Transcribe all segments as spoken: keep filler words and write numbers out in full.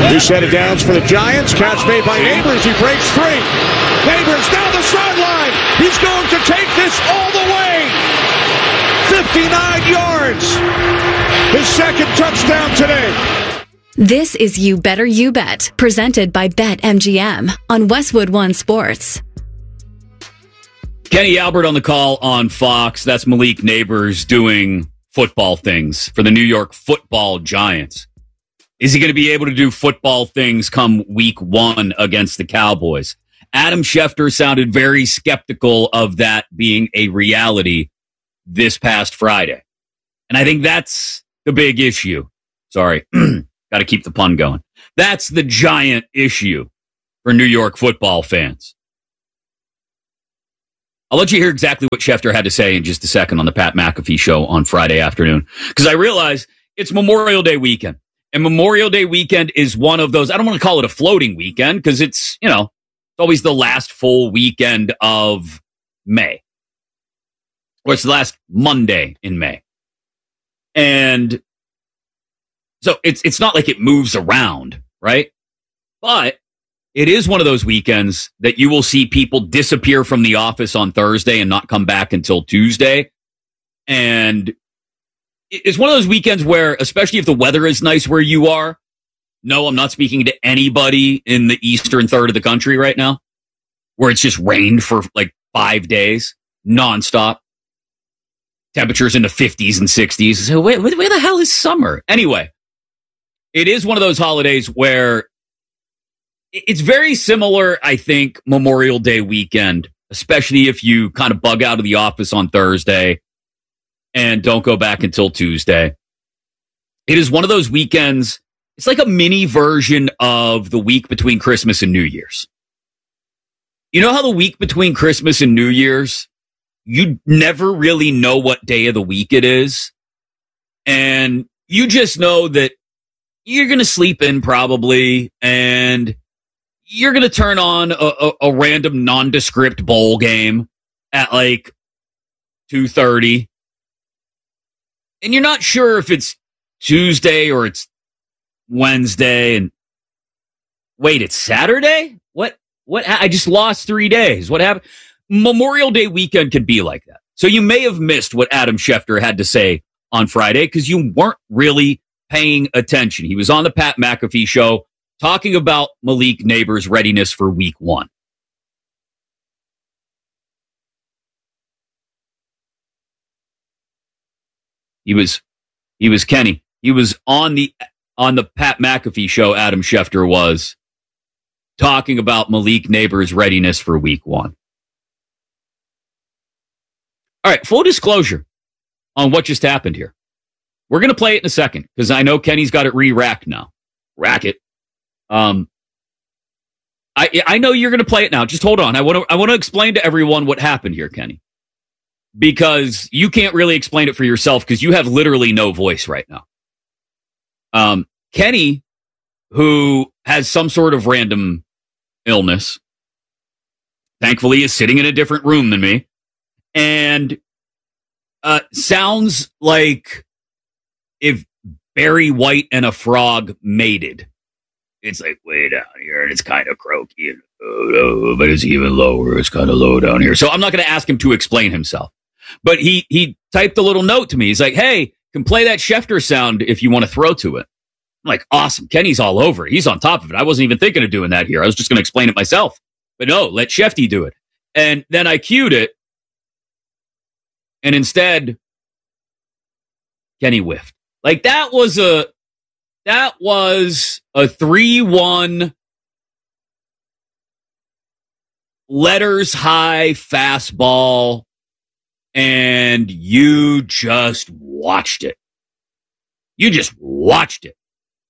Two set of downs for the Giants. Catch made by Neighbors. He breaks free. Neighbors down the sideline. He's going to take this all the way. fifty-nine yards. His second touchdown today. This is You Better You Bet, presented by BetMGM on Westwood One Sports. Kenny Albert on the call on Fox. That's Malik Neighbors doing football things for the New York Football Giants. Is he going to be able to do football things come week one against the Cowboys? Adam Schefter sounded very skeptical of that being a reality this past Friday. And I think that's the big issue. Sorry. Got to keep the pun going. That's the giant issue for New York football fans. I'll let you hear exactly what Schefter had to say in just a second on the Pat McAfee show on Friday afternoon, because I realize it's Memorial Day weekend. And Memorial Day weekend is one of those, I don't want to call it a floating weekend, because it's, you know, it's always the last full weekend of May. Or it's the last Monday in May. And so it's it's not like it moves around, right? But it is one of those weekends that you will see people disappear from the office on Thursday and not come back until Tuesday. And it's one of those weekends where, especially if the weather is nice where you are, no, I'm not speaking to anybody in the eastern third of the country right now, where it's just rained for like five days, nonstop. Temperatures in the fifties and sixties. So where, where the hell is summer? Anyway, it is one of those holidays where it's very similar, I think, Memorial Day weekend, especially if you kind of bug out of the office on Thursday and don't go back until Tuesday. It is one of those weekends. It's like a mini version of the week between Christmas and New Year's. You know how the week between Christmas and New Year's, you never really know what day of the week it is. And you just know that you're going to sleep in probably, and you're going to turn on a, a, a random nondescript bowl game at like two thirty. And you're not sure if it's Tuesday or it's Wednesday. And wait, it's Saturday? What? What? I just lost three days. What happened? Memorial Day weekend can be like that. So you may have missed what Adam Schefter had to say on Friday because you weren't really paying attention. He was on the Pat McAfee show talking about Malik Neighbors' readiness for week one. He was, he was Kenny. He was on the, on the Pat McAfee show. Adam Schefter was talking about Malik Neighbors' readiness for week one. All right, full disclosure on what just happened here. We're going to play it in a second because I know Kenny's got it re-racked now. Rack it. Um, I I know you're going to play it now. Just hold on. I want to I want to explain to everyone what happened here, Kenny, because you can't really explain it for yourself because you have literally no voice right now. Um, Kenny, who has some sort of random illness, thankfully is sitting in a different room than me. And uh, sounds like if Barry White and a frog mated. It's like way down here, and it's kind of croaky, and, oh, but it's even lower. It's kind of low down here. So I'm not going to ask him to explain himself. But he he typed a little note to me. He's like, hey, can play that Schefter sound if you want to throw to it. I'm like, awesome. Kenny's all over it. He's on top of it. I wasn't even thinking of doing that here. I was just going to explain it myself. But no, let Shefty do it. And then I cued it. And instead, Kenny whiffed. Like that was a, that was a three one letters high fastball. And you just watched it. You just watched it.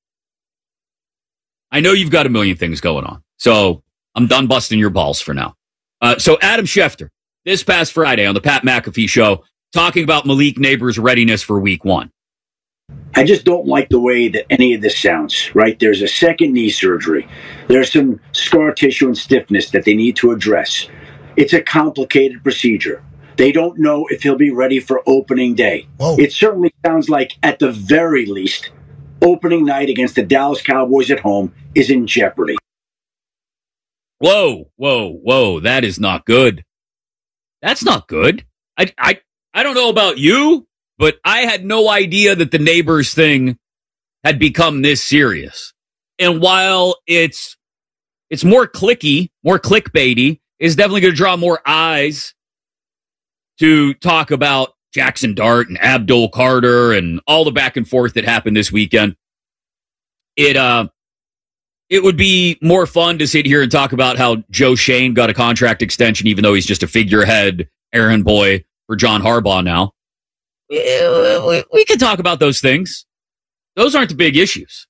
I know you've got a million things going on. So I'm done busting your balls for now. Uh, so Adam Schefter, this past Friday on the Pat McAfee show, talking about Malik Neighbors' readiness for week one. I just don't like the way that any of this sounds, right? There's a second knee surgery. There's some scar tissue and stiffness that they need to address. It's a complicated procedure. They don't know if he'll be ready for opening day. Whoa. It certainly sounds like, at the very least, opening night against the Dallas Cowboys at home is in jeopardy. Whoa, whoa, whoa. That is not good. That's not good. I, I, I don't know about you, but I had no idea that the Neighbors thing had become this serious. And while it's, it's more clicky, more clickbaity, it's definitely going to draw more eyes to talk about Jackson Dart and Abdul Carter and all the back and forth that happened this weekend. It, uh, It would be more fun to sit here and talk about how Joe Schoen got a contract extension, even though he's just a figurehead errand boy for John Harbaugh now. We, we could talk about those things. Those aren't the big issues.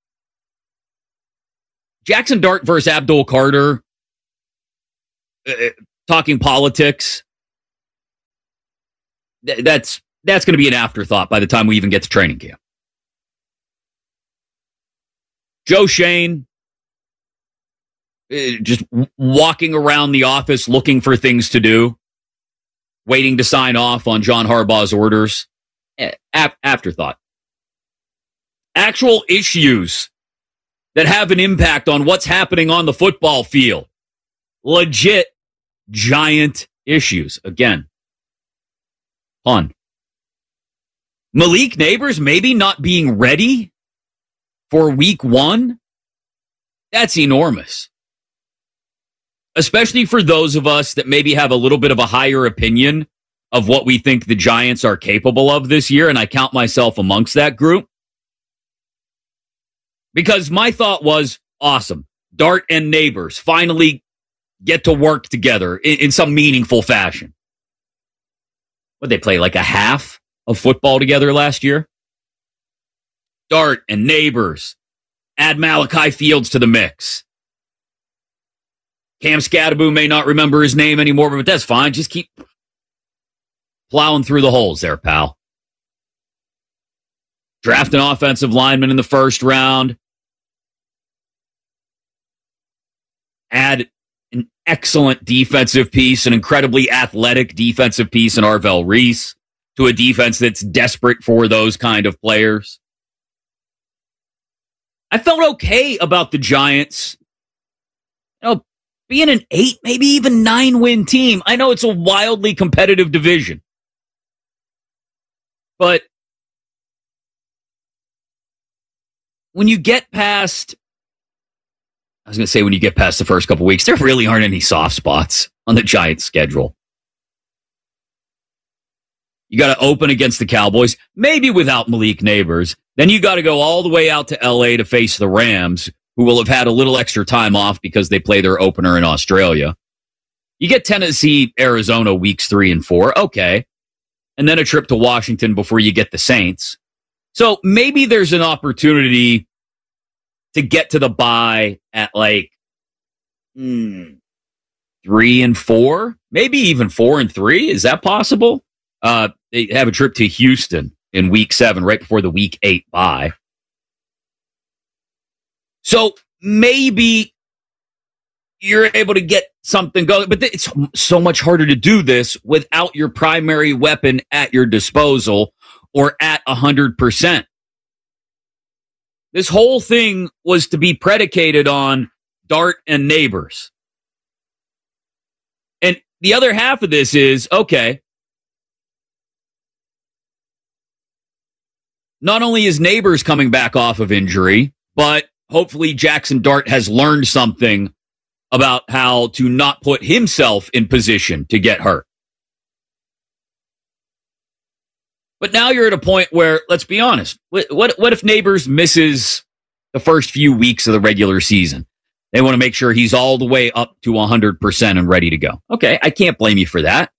Jackson Dart versus Abdul Carter, uh, talking politics, th- that's that's going to be an afterthought by the time we even get to training camp. Joe Schoen, just w- walking around the office looking for things to do, waiting to sign off on John Harbaugh's orders. A- afterthought. Actual issues that have an impact on what's happening on the football field. Legit giant issues. Again, fun. Malik Neighbors maybe not being ready for week one, that's enormous. Especially for those of us that maybe have a little bit of a higher opinion of what we think the Giants are capable of this year, and I count myself amongst that group. Because my thought was, awesome, Dart and Neighbors finally get to work together in, in some meaningful fashion. What, they play like a half of football together last year? Dart and Neighbors. Add Malachi Fields to the mix. Cam Scadaboo may not remember his name anymore, but that's fine. Just keep plowing through the holes there, pal. Draft an offensive lineman in the first round. Add an excellent defensive piece, an incredibly athletic defensive piece in Arvell Reese to a defense that's desperate for those kind of players. I felt okay about the Giants, you know, being an eight, maybe even nine win team. I know it's a wildly competitive division, but when you get past, I was going to say when you get past the first couple weeks, there really aren't any soft spots on the Giants schedule. You got to open against the Cowboys, maybe without Malik Neighbors. Then you got to go all the way out to L A to face the Rams, who will have had a little extra time off because they play their opener in Australia. You get Tennessee, Arizona weeks three and four. Okay. And then a trip to Washington before you get the Saints. So maybe there's an opportunity to get to the bye at like hmm, three and four, maybe even four and three. Is that possible? Uh, they have a trip to Houston in week seven, right before the week eight bye. So maybe you're able to get something going, but it's so much harder to do this without your primary weapon at your disposal or at one hundred percent. This whole thing was to be predicated on Dart and Neighbors. And the other half of this is, okay, not only is Neighbors coming back off of injury, but hopefully Jackson Dart has learned something about how to not put himself in position to get hurt. But now you're at a point where, let's be honest, what, what, what if Neighbors misses the first few weeks of the regular season? They want to make sure he's all the way up to one hundred percent and ready to go. Okay, I can't blame you for that.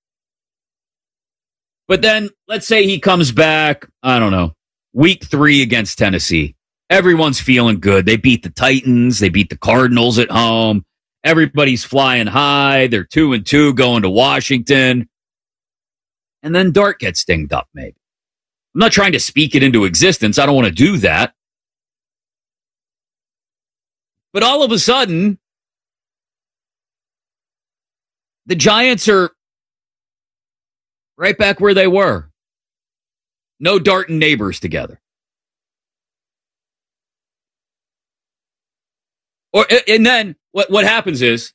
But then let's say he comes back, I don't know, week three against Tennessee. Everyone's feeling good. They beat the Titans. They beat the Cardinals at home. Everybody's flying high. They're two and two going to Washington. And then Dart gets dinged up, maybe. I'm not trying to speak it into existence. I don't want to do that. But all of a sudden, the Giants are right back where they were. No Dart and Neighbors together. Or and then what what happens is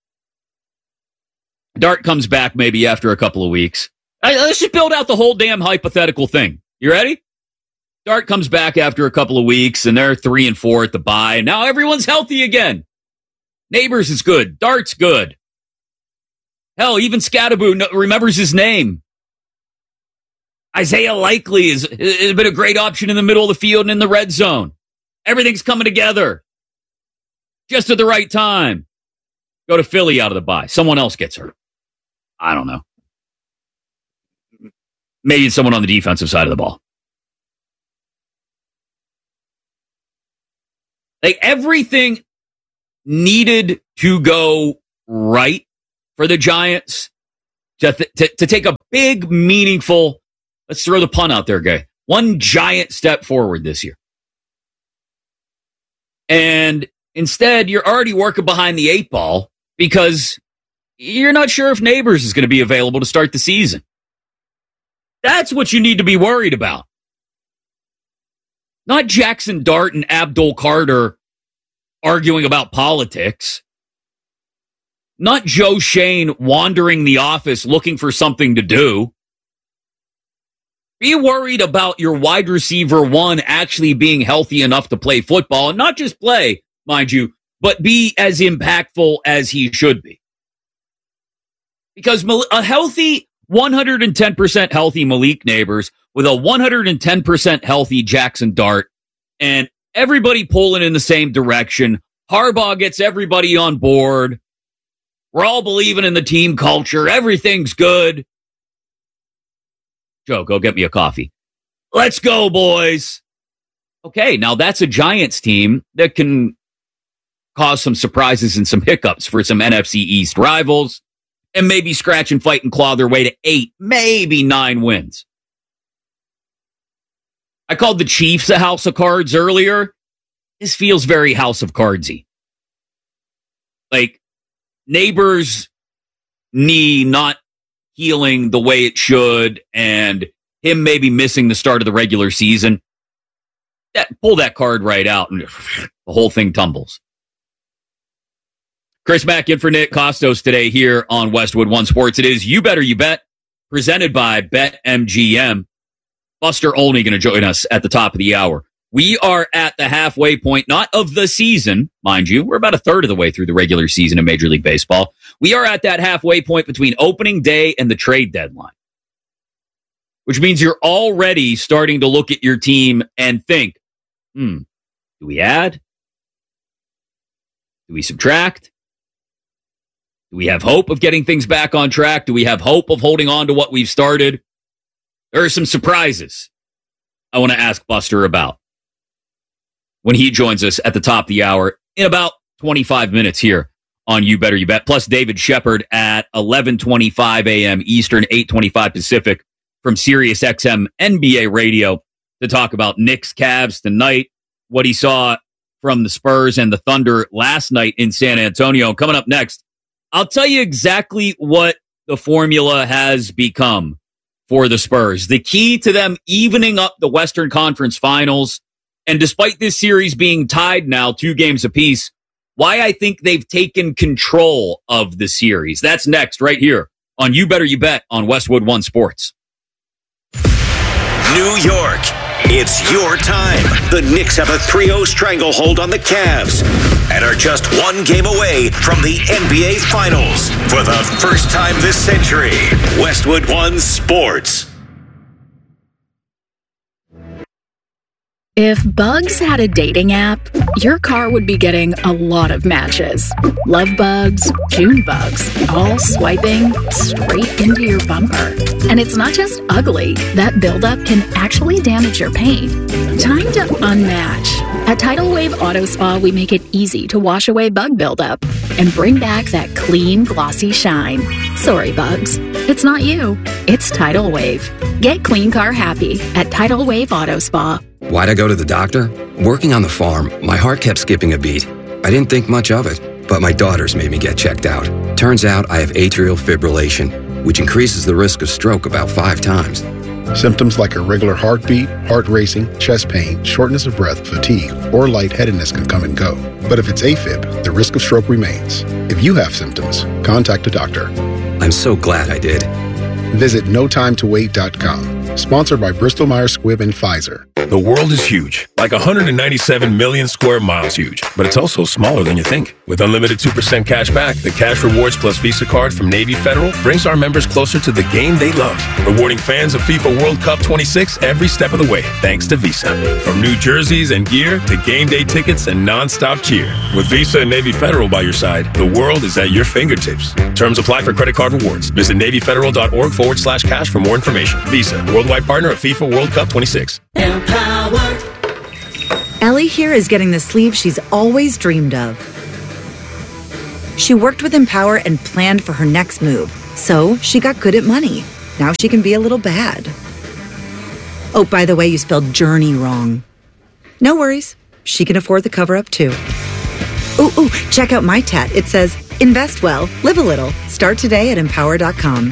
Dart comes back maybe after a couple of weeks. Let's just build out the whole damn hypothetical thing. You ready? Dart comes back after a couple of weeks, and they're three and four at the bye. And now everyone's healthy again. Neighbors is good. Dart's good. Hell, even Scattaboo remembers his name. Isaiah Likely has been a great option in the middle of the field and in the red zone. Everything's coming together. Just at the right time. Go to Philly out of the bye. Someone else gets hurt. I don't know. Maybe it's someone on the defensive side of the ball. Like, everything needed to go right for the Giants to, th- to, to take a big, meaningful, let's throw the pun out there, guy, one giant step forward this year. And instead, you're already working behind the eight ball because you're not sure if Neighbors is going to be available to start the season. That's what you need to be worried about. Not Jackson Dart and Abdul Carter arguing about politics. Not Joe Shane wandering the office looking for something to do. Be worried about your wide receiver one actually being healthy enough to play football, and not just play, mind you, but be as impactful as he should be. Because a healthy, one hundred ten percent healthy Malik Neighbors with a one hundred ten percent healthy Jackson Dart, and everybody pulling in the same direction. Harbaugh gets everybody on board. We're all believing in the team culture. Everything's good. Joe, go get me a coffee. Let's go, boys. Okay, now that's a Giants team that can cause some surprises and some hiccups for some N F C East rivals and maybe scratch and fight and claw their way to eight, maybe nine wins. I called the Chiefs a house of cards earlier. This feels very House of Cardsy. Like, Neighbors' knee not healing the way it should, and him maybe missing the start of the regular season. That, pull that card right out, and the whole thing tumbles. Chris Mack in for Nick Costos today here on Westwood One Sports. It is You Better You Bet, presented by BetMGM. Buster Olney going to join us at the top of the hour. We are at the halfway point, not of the season, mind you. We're about a third of the way through the regular season in Major League Baseball. We are at that halfway point between opening day and the trade deadline, which means you're already starting to look at your team and think, hmm, do we add? Do we subtract? Do we have hope of getting things back on track? Do we have hope of holding on to what we've started? There are some surprises I want to ask Buster about when he joins us at the top of the hour in about twenty-five minutes here on You Better You Bet. Plus David Shepard at eleven twenty-five a.m. Eastern, eight twenty-five Pacific from Sirius X M N B A Radio to talk about Knicks Cavs tonight, what he saw from the Spurs and the Thunder last night in San Antonio. Coming up next, I'll tell you exactly what the formula has become for the Spurs. The key to them evening up the Western Conference Finals, and despite this series being tied now two games apiece, why I think they've taken control of the series. That's next right here on You Better You Bet on Westwood One Sports. New York, it's your time. The Knicks have a three oh stranglehold on the Cavs and are just one game away from the N B A Finals for the first time this century. Westwood One Sports. If Bugs had a dating app, your car would be getting a lot of matches. Love bugs, June bugs, all swiping straight into your bumper. And it's not just ugly. That buildup can actually damage your paint. Time to unmatch. At Tidal Wave Auto Spa, we make it easy to wash away bug buildup and bring back that clean, glossy shine. Sorry, bugs. It's not you. It's Tidal Wave. Get clean car happy at Tidal Wave Auto Spa. Why'd I go to the doctor? Working on the farm, my heart kept skipping a beat. I didn't think much of it, but my daughters made me get checked out. Turns out I have atrial fibrillation, which increases the risk of stroke about five times. Symptoms like irregular heartbeat, heart racing, chest pain, shortness of breath, fatigue, or lightheadedness can come and go. But if it's AFib, the risk of stroke remains. If you have symptoms, contact a doctor. I'm so glad I did. Visit no time to wait dot com. Sponsored by Bristol Myers Squibb and Pfizer. The world is huge, like one hundred ninety-seven million square miles huge, but it's also smaller than you think. With unlimited two percent cash back, the Cash Rewards Plus Visa card from Navy Federal brings our members closer to the game they love, rewarding fans of FIFA World Cup twenty-six every step of the way, thanks to Visa. From new jerseys and gear to game day tickets and non-stop cheer. With Visa and Navy Federal by your side, the world is at your fingertips. Terms apply for credit card rewards. Visit NavyFederal.org forward slash cash for more information. Visa, worldwide partner of FIFA World Cup twenty-six. Empower. Ellie here is getting the sleeve she's always dreamed of. She worked with Empower and planned for her next move, so she got good at money. Now she can be a little bad. Oh, by the way, you spelled journey wrong. No worries. She can afford the cover-up, too. Ooh, ooh, check out my tat. It says, invest well, live a little. Start today at empower dot com.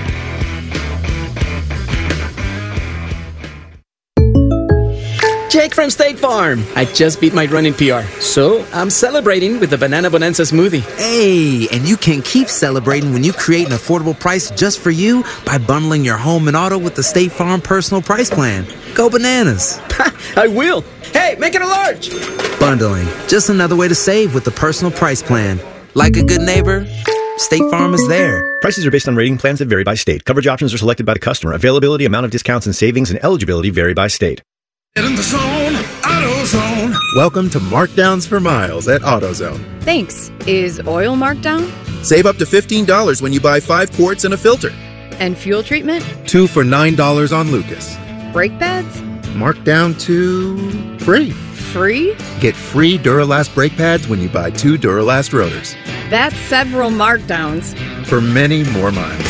Jake from State Farm. I just beat my running P R, so I'm celebrating with the Banana Bonanza smoothie. Hey, and you can keep celebrating when you create an affordable price just for you by bundling your home and auto with the State Farm Personal Price Plan. Go bananas. I will. Hey, make it a large. Bundling, just another way to save with the Personal Price Plan. Like a good neighbor, State Farm is there. Prices are based on rating plans that vary by state. Coverage options are selected by the customer. Availability, amount of discounts and savings, and eligibility vary by state. Get in the zone, AutoZone. Welcome to Markdowns for Miles at AutoZone. Thanks. Is oil marked down? Save up to fifteen dollars when you buy five quarts and a filter. And fuel treatment? Two for nine dollars on Lucas. Brake pads? Marked down to free. Free? Get free Duralast brake pads when you buy two Duralast rotors. That's several markdowns. For many more miles.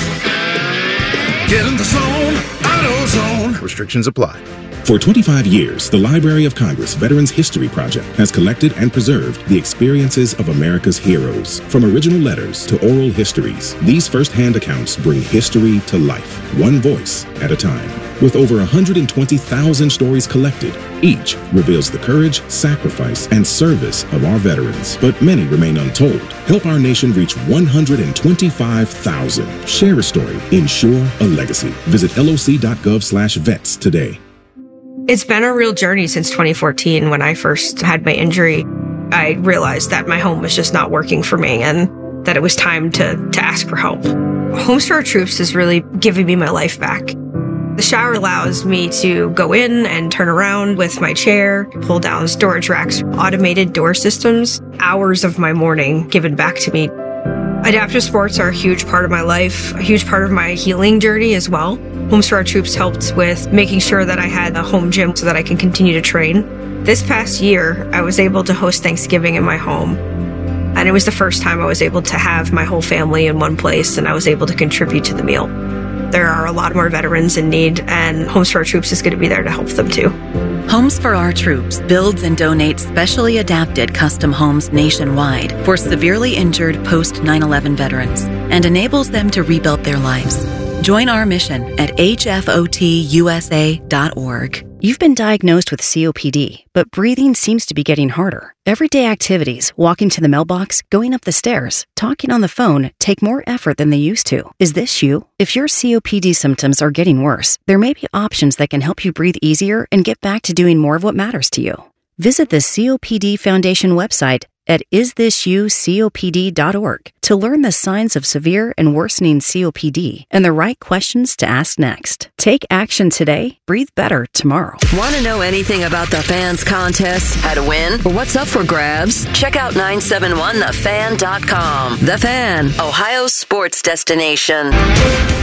Get in the zone, AutoZone. Restrictions apply. For twenty-five years, the Library of Congress Veterans History Project has collected and preserved the experiences of America's heroes. From original letters to oral histories, these first-hand accounts bring history to life, one voice at a time. With over one hundred twenty thousand stories collected, each reveals the courage, sacrifice, and service of our veterans. But many remain untold. Help our nation reach one hundred twenty-five thousand. Share a story. Ensure a legacy. Visit loc.gov slash vets today. It's been a real journey since twenty fourteen when I first had my injury. I realized that my home was just not working for me and that it was time to, to ask for help. Homes for Our Troops is really giving me my life back. The shower allows me to go in and turn around with my chair, pull down storage racks, automated door systems, hours of my morning given back to me. Adaptive sports are a huge part of my life, a huge part of my healing journey as well. Homes for Our Troops helped with making sure that I had a home gym so that I can continue to train. This past year, I was able to host Thanksgiving in my home. And it was the first time I was able to have my whole family in one place and I was able to contribute to the meal. There are a lot more veterans in need, and Homes for Our Troops is going to be there to help them too. Homes for Our Troops builds and donates specially adapted custom homes nationwide for severely injured post nine eleven veterans and enables them to rebuild their lives. Join our mission at h f o t u s a dot org. You've been diagnosed with C O P D, but breathing seems to be getting harder. Everyday activities, walking to the mailbox, going up the stairs, talking on the phone, take more effort than they used to. Is this you? If your C O P D symptoms are getting worse, there may be options that can help you breathe easier and get back to doing more of what matters to you. Visit the C O P D Foundation website at is this you copd dot org to learn the signs of severe and worsening C O P D and the right questions to ask next. Take action today, breathe better tomorrow. Want to know anything about the Fans contest, how to win, or what's up for grabs? Check out nine seven one the fan dot com. The Fan, Ohio's sports destination.